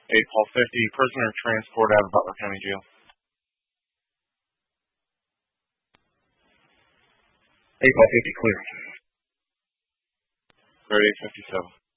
Paul 50, prisoner transport out of Butler County Jail. 8 Paul 50, clear. Clear 857.